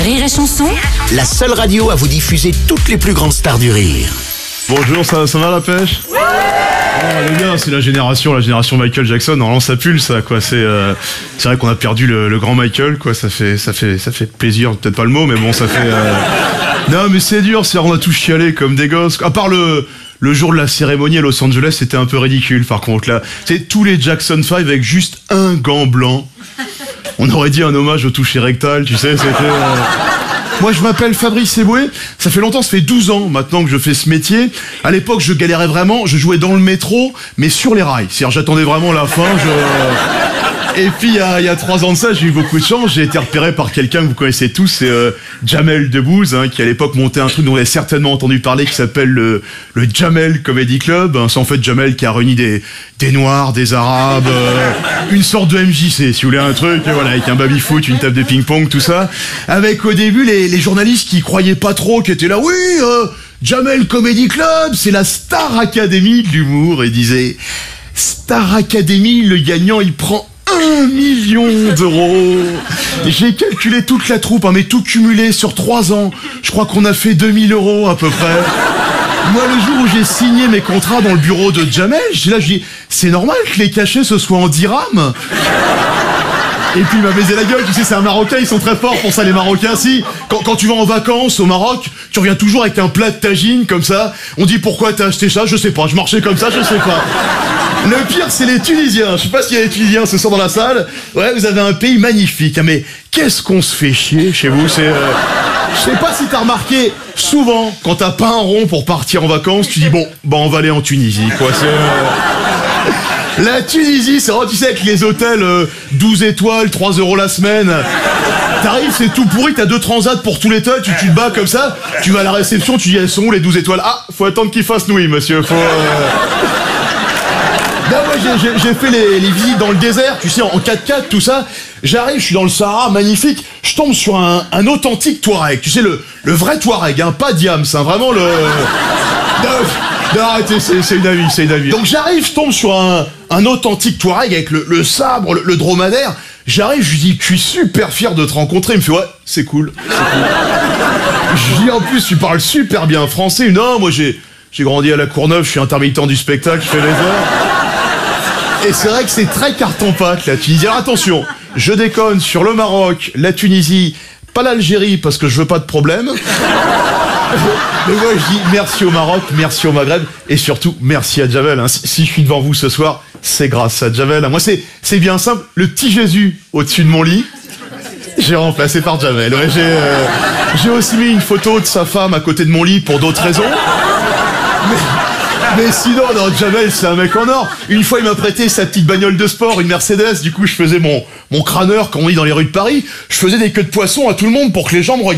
Rire et Chanson, La seule radio à vous diffuser toutes les plus grandes stars du rire. Bonjour, ça va la pêche? Oh, elle est bien, c'est la génération Michael Jackson. Normalement, ça pue ça, quoi. C'est vrai qu'on a perdu le grand Michael, quoi. Ça fait plaisir, peut-être pas le mot, mais bon, ça fait. Non, mais c'est dur. On a tous chialé comme des gosses. À part le jour de la cérémonie à Los Angeles, c'était un peu ridicule. Par contre, là, c'est tous les Jackson 5 avec juste un gant blanc. On aurait dit un hommage au toucher rectal, tu sais. C'était. Moi, je m'appelle Fabrice Eboué. Ça fait longtemps, ça fait 12 ans maintenant que je fais ce métier. À l'époque, je galérais vraiment. Je jouais dans le métro, mais sur les rails. C'est-à-dire, j'attendais vraiment la fin. Et puis, il y a 3 ans de ça, j'ai eu beaucoup de chance. J'ai été repéré par quelqu'un que vous connaissez tous, c'est Jamel Debbouze, qui à l'époque montait un truc dont vous avez certainement entendu parler, qui s'appelle le Jamel Comedy Club. C'est en fait Jamel qui a réuni des Noirs, des Arabes, une sorte de MJC, si vous voulez, un truc, voilà, avec un baby-foot, une table de ping-pong, tout ça. Avec au début les journalistes qui croyaient pas trop, qui étaient là, oui, Jamel Comedy Club, c'est la Star Academy de l'humour, et disaient, Star Academy, le gagnant, il prend 1 million d'euros. J'ai calculé toute la troupe, mais tout cumulé sur 3 ans. Je crois qu'on a fait 2000 euros à peu près. Moi, le jour où j'ai signé mes contrats dans le bureau de Jamel, je dis, c'est normal que les cachets ce soit en dirhams. Et puis il m'a baisé la gueule, tu sais, c'est un Marocain, ils sont très forts pour ça, les Marocains. Si, quand tu vas en vacances au Maroc, tu reviens toujours avec un plat de tagine comme ça. On dit pourquoi t'as acheté ça, je sais pas, je marchais comme ça, je sais pas. Le pire, c'est les Tunisiens. Je sais pas s'il y a des Tunisiens ce soir dans la salle. Ouais, vous avez un pays magnifique, mais qu'est-ce qu'on se fait chier chez vous, c'est... Je sais pas si t'as remarqué, souvent, quand t'as pas un rond pour partir en vacances, tu dis bon, on va aller en Tunisie, quoi, c'est... La Tunisie, c'est vrai, tu sais, avec les hôtels 12 étoiles, 3 euros la semaine. T'arrives, c'est tout pourri, t'as 2 transats pour tout l'été, tu te bats comme ça, tu vas à la réception, tu dis elles sont où les 12 étoiles? Ah, faut attendre qu'ils fassent nuit, monsieur, faut... Non, moi j'ai fait les visites dans le désert, tu sais, en 4x4, tout ça. J'arrive, je suis dans le Sahara, magnifique. Je tombe sur un authentique Touareg. Tu sais, le vrai Touareg, pas Diams, vraiment le... Non, arrêtez, c'est une avis. Donc j'arrive, je tombe sur un authentique Touareg avec le sabre, le dromadaire. J'arrive, je lui dis, je suis super fier de te rencontrer. Il me fait, ouais, c'est cool. Je lui dis, en plus, tu parles super bien français. Non, moi j'ai grandi à la Courneuve, je suis intermittent du spectacle, je fais les heures. Et c'est vrai que c'est très carton-pâte, la Tunisie. Alors attention, je déconne sur le Maroc, la Tunisie, pas l'Algérie, parce que je veux pas de problème. Mais moi, je dis merci au Maroc, merci au Maghreb, et surtout, merci à Jamel. Si je suis devant vous ce soir, c'est grâce à Jamel. Moi, c'est bien simple, le petit Jésus au-dessus de mon lit, j'ai remplacé par Jamel. Ouais, j'ai aussi mis une photo de sa femme à côté de mon lit pour d'autres raisons. Mais sinon, non, Jamel, c'est un mec en or. Une fois, il m'a prêté sa petite bagnole de sport, une Mercedes. Du coup, je faisais mon crâneur, comme on dit dans les rues de Paris. Je faisais des queues de poisson à tout le monde pour que les gens me regardent.